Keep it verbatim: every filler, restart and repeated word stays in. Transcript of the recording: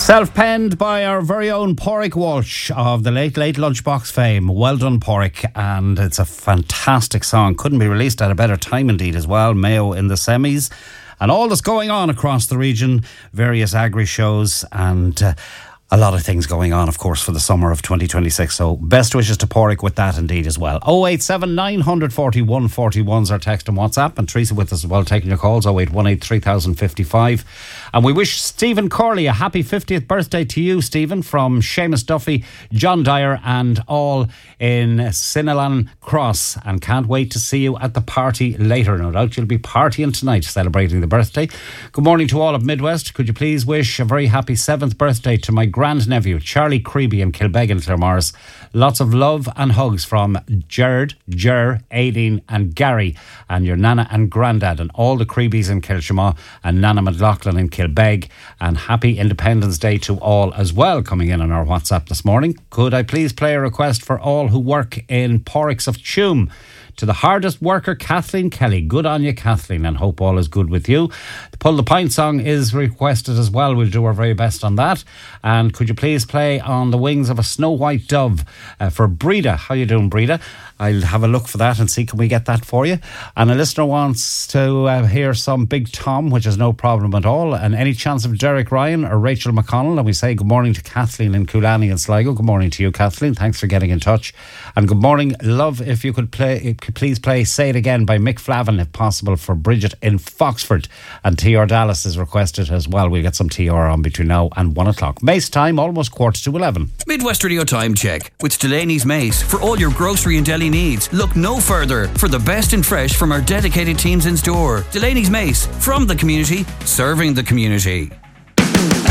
Self-penned by our very own Pádraig Walsh of the Late Late Lunchbox fame. Well done, Pádraig. And it's a fantastic song. Couldn't be released at a better time indeed as well. Mayo in the semis. And all that's going on across the region. Various agri shows and... Uh, A lot of things going on, of course, for the summer of twenty twenty-six. So best wishes to Pádraig with that indeed as well. oh eight seven nine four one four one is our text and WhatsApp. And Teresa with us as well, taking your calls, oh eight one eight three thousand fifty-five. And we wish Stephen Corley a happy fiftieth birthday to you, Stephen, from Seamus Duffy, John Dyer and all in Sinalan Cross. And can't wait to see you at the party later. No doubt you'll be partying tonight, celebrating the birthday. Good morning to all of Midwest. Could you please wish a very happy seventh birthday to my grandnephew, Charlie Creeby in Kilbeg in Claremorris. Lots of love and hugs from Jared, Ger, Aideen and Gary and your Nana and Grandad and all the Creebies in Kilshamaugh and Nana McLaughlin in Kilbeg. And happy Independence Day to all as well, coming in on our WhatsApp this morning. Could I please play a request for all who work in Porricks of Tuam? To the hardest worker, Kathleen Kelly. Good on you, Kathleen, and hope all is good with you. The Pull the Pint song is requested as well. We'll do our very best on that. And could you please play On the Wings of a Snow White Dove uh, for Breda. How you doing, Breda? I'll have a look for that and see can we get that for you. And a listener wants to uh, hear some Big Tom, which is no problem at all. And any chance of Derek Ryan or Rachel McConnell? And we say good morning to Kathleen in Coolani and Sligo. Good morning to you, Kathleen. Thanks for getting in touch. And good morning, love, if you could play, could please play Say It Again by Mick Flavin, if possible, for Bridget in Foxford. And T R Dallas is requested as well. We'll get some T R on between now and one o'clock. Mace time, almost quarter to eleven. Midwest Radio Time Check with Delaney's Mace. For all your grocery and deli needs, look no further for the best in fresh from our dedicated teams in store. Delaney's Mace, from the community, serving the community.